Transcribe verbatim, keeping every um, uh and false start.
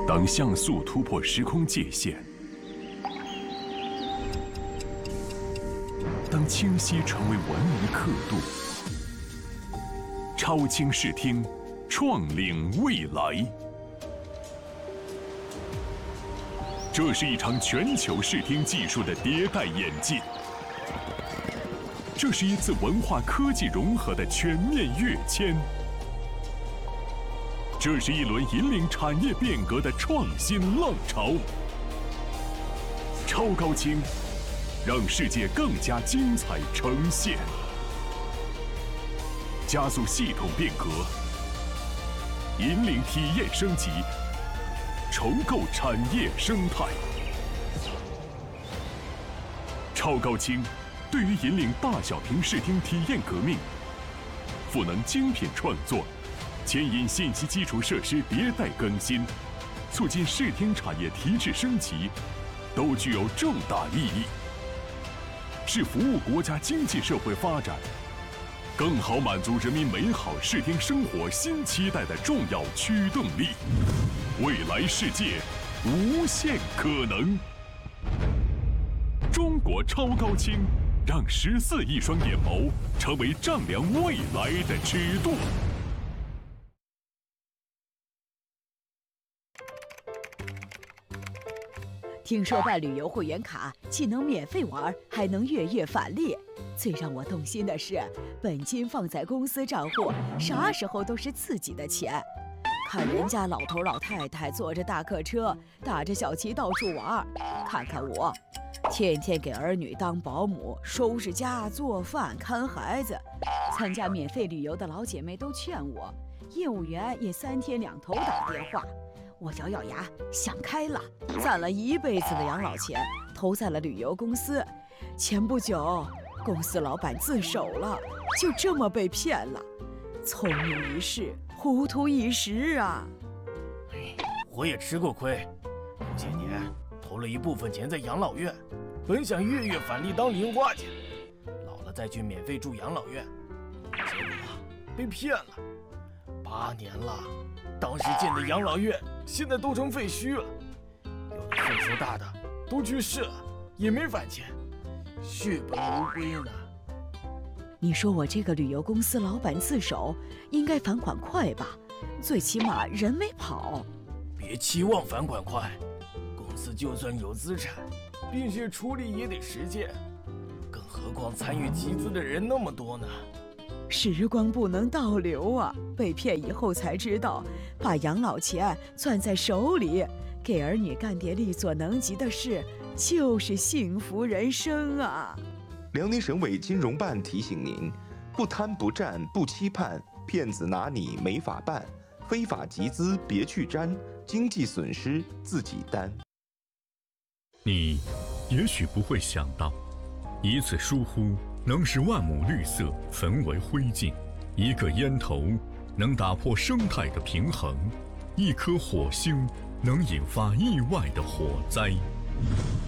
当像素突破时空界限，当清晰成为文明刻度，超清视听，创领未来。这是一场全球视听技术的迭代演进，这是一次文化科技融合的全面跃迁，这是一轮引领产业变革的创新浪潮。超高清，让世界更加精彩呈现，加速系统变革，引领体验升级，重构产业生态。超高清对于引领大小屏视听体验革命，赋能精品创作，牵引信息基础设施迭代更新，促进视听产业提质升级，都具有重大意义，是服务国家经济社会发展，更好满足人民美好视听生活新期待的重要驱动力。未来世界，无限可能。中国超高清，让十四亿双眼眸成为丈量未来的尺度。 听说办旅游会员卡既能免费玩，还能月月返利。最让我动心的是，本金放在公司账户，啥时候都是自己的钱。看人家老头老太太坐着大客车，打着小旗到处玩，看看我，天天给儿女当保姆，收拾家、做饭、看孩子。参加免费旅游的老姐妹都劝我，业务员也三天两头打电话。我咬咬牙，想开了，攒了一辈子的养老钱，投在了旅游公司。前不久，公司老板自首了，就这么被骗了。聪明一世，糊涂一时啊！ 我也吃过亏，这些年投了一部分钱在养老院，本想月月返利当零花钱，老了再去免费住养老院，结果被骗了。八年了，当时建的养老院现在都成废墟了，有的岁数大的都去世了，也没返钱，血本无归呢。 你说我这个旅游公司老板自首，应该返款快吧？最起码人没跑。 别期望返款快，公司就算有资产，并且处理也得时间，更何况参与集资的人那么多呢？ 时光不能倒流啊！被骗以后才知道，把养老钱攥在手里，给儿女干点力所能及的事，就是幸福人生啊！ 辽宁省委金融办提醒您：不贪不占不期盼，骗子拿你没法办，非法集资别去沾，经济损失自己担。 你也许不会想到，一次疏忽能使万亩绿色焚为灰烬，一个烟头能打破生态的平衡，一颗火星能引发意外的火灾。